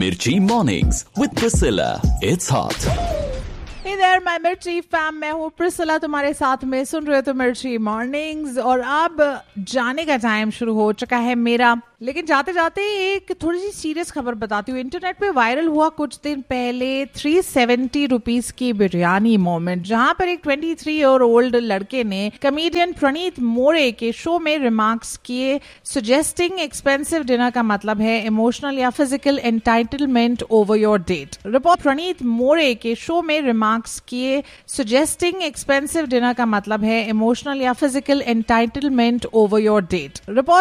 Mirchi Mornings with Priscilla. It's hot. Hey there, my मिर्ची fam, मैं हूँ Priscilla, तुम्हारे साथ में सुन रहे हो तो मिर्ची मॉर्निंग्स। और अब जाने का टाइम शुरू हो चुका है मेरा, लेकिन जाते जाते एक थोड़ी सी सीरियस खबर बताती हूँ। इंटरनेट पे वायरल हुआ कुछ दिन पहले 370 रुपीस की बिरयानी मोमेंट, जहां पर एक 23 ईयर ओल्ड लड़के ने कमेडियन प्रणीत मोरे के शो में रिमार्क्स किए, सजेस्टिंग एक्सपेंसिव डिनर का मतलब है इमोशनल या physical entitlement over your date. Report प्रणीत मोरे के शो में रिमार्क्स किए, सजेस्टिंग एक्सपेंसिव डिनर का मतलब है इमोशनल या physical entitlement over your date. Report